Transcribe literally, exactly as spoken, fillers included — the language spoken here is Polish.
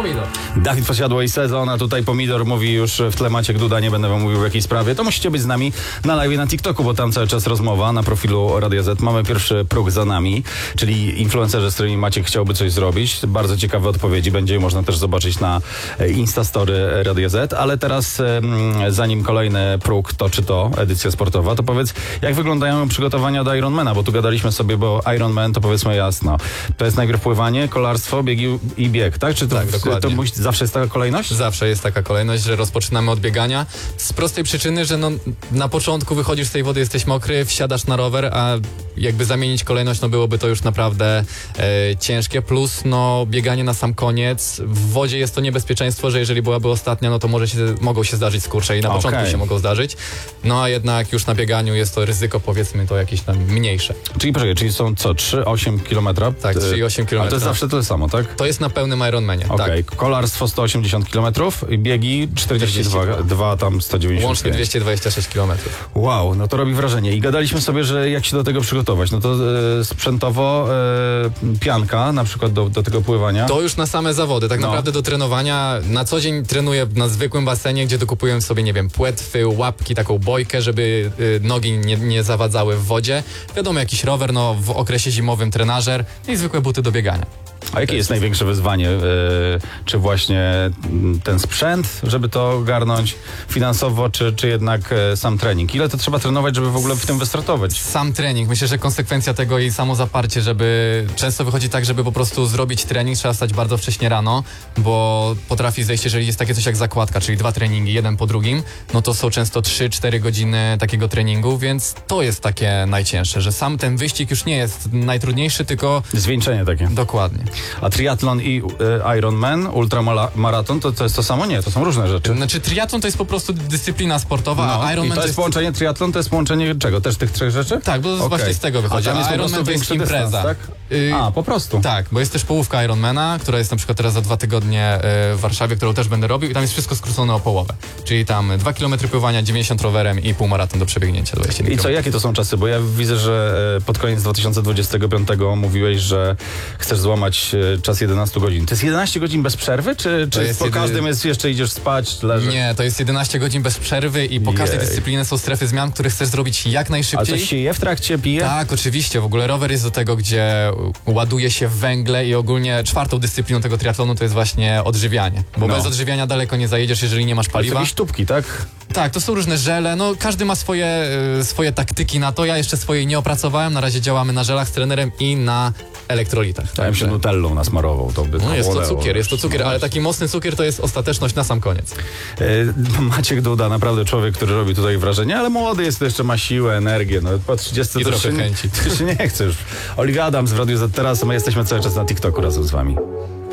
Pomidor. Dawid Podsiadło i Sezon, a tutaj Pomidor mówi już w tle Maciek Duda, nie będę wam mówił w jakiej sprawie. To musicie być z nami na live na TikToku, bo tam cały czas rozmowa na profilu Radia Z. Mamy pierwszy próg za nami, czyli influencerzy, z którymi Maciek chciałby coś zrobić. Bardzo ciekawe odpowiedzi będzie można też zobaczyć na Instastory Radia Z, ale teraz zanim kolejny próg, to czy to edycja sportowa, to powiedz, jak wyglądają przygotowania do Ironmana, bo tu gadaliśmy sobie, bo Ironman to powiedzmy jasno. To jest najpierw pływanie, kolarstwo, biegi i bieg, tak? Czy to, Tak, dokładnie. to musi, zawsze jest taka kolejność? Zawsze jest taka kolejność, że rozpoczynamy od biegania z prostej przyczyny, że no, na początku wychodzisz z tej wody, jesteś mokry, wsiadasz na rower, a jakby zamienić kolejność, no byłoby to już naprawdę e, ciężkie, plus no bieganie na sam koniec. W wodzie jest to niebezpieczeństwo, że jeżeli byłaby ostatnia, no to może się, mogą się zdarzyć skurcze i na Okay. początku się mogą zdarzyć, no a jednak już na bieganiu jest to ryzyko, powiedzmy to jakieś tam mniejsze. Czyli poczekaj, czyli są co, trzy osiem kilometra? Tak, trzy osiem kilometra. Ale to jest zawsze to samo, tak? To jest na pełnym Ironmanie, Okej, tak. Kolarstwo sto osiemdziesiąt kilometrów i biegi czterdzieści dwa, czterdzieści dwa. dwa tam sto dziewięćdziesiąt pięć. Łącznie dwieście dwadzieścia sześć kilometrów. Wow, no to robi wrażenie. I gadaliśmy sobie, że jak się do tego przygotować. No to e, sprzętowo e, pianka na przykład do, do tego pływania. To już na same zawody, tak No. naprawdę do trenowania. Na co dzień trenuję na zwykłym basenie, gdzie dokupuję sobie, nie wiem, płetwy, łapki, taką bojkę, żeby y, nogi nie, nie zawadzały w wodzie. Wiadomo, jakiś rower, no w okresie zimowym trenażer i zwykłe buty do biegania. A jakie jest największe wyzwanie? E, czy właśnie m, ten sprzęt, żeby to ogarnąć finansowo, czy, czy jednak e, sam trening? Ile to trzeba trenować, żeby w ogóle w tym wystartować? Sam trening, myślę, że konsekwencja tego i samo zaparcie, żeby często wychodzi tak, żeby po prostu zrobić trening, trzeba stać bardzo wcześnie rano, bo potrafi zejść, jeżeli jest takie coś jak zakładka, czyli dwa treningi, jeden po drugim, no to są często trzy cztery godziny takiego treningu, więc to jest takie najcięższe, że sam ten wyścig już nie jest najtrudniejszy, tylko Zwieńczenie takie. dokładnie. A triatlon i e, Ironman, ultramaraton, to, to jest to samo? Nie, to są różne rzeczy. Znaczy triatlon to jest po prostu dyscyplina sportowa, No, a i Ironman to jest połączenie triatlon, to jest połączenie czego? Też tych trzech rzeczy? Tak, bo Okej. właśnie z tego wychodzi. A tam jest A po Ironman prostu to jest większy dystans, impreza. tak? Y- A, po prostu. Tak, bo jest też połówka Ironmana, która jest na przykład teraz za dwa tygodnie y, w Warszawie, którą też będę robił i tam jest wszystko skrócone o połowę. Czyli tam dwa kilometry pływania, dziewięćdziesiąt rowerem i półmaraton do przebiegnięcia dwadzieścia I co, kilometrów. jakie to są czasy? Bo ja widzę, że e, pod koniec dwa tysiące dwudziestego piątego mówiłeś, że chcesz złamać e, czas jedenaście godzin. To jest jedenaście godzin bez przerwy, czy, czy jest po jedy- każdym jest jeszcze idziesz spać, leżysz? Nie, to jest jedenaście godzin bez przerwy i po każdej Jej. dyscyplinie są strefy zmian, które chcesz zrobić jak A najszybciej. coś się je w trakcie, pije? Tak, oczywiście. W ogóle rower jest do tego, gdzie ładuje się węgle i ogólnie czwartą dyscypliną tego triatlonu to jest właśnie odżywianie. Bo No. bez odżywiania daleko nie zajedziesz, jeżeli nie masz Ale to paliwa. jakieś tubki, tak? Tak, to są różne żele, no każdy ma swoje, y, swoje taktyki na to, ja jeszcze swojej nie opracowałem, na razie działamy na żelach z trenerem i na elektrolitach. Ja bym się nutellą nasmarował, to by No jest to chłonęło, cukier, jest to wiesz. cukier, No ale taki mocny cukier to jest ostateczność na sam koniec. E, Maciek Duda, naprawdę człowiek, który robi tutaj wrażenie, ale młody jest, jeszcze ma siłę, energię. No, po trzydziestce I to trochę się, chęci. to się nie chce już. Olivia Adams w Radiu Z teraz, a my jesteśmy cały czas na TikToku razem z wami.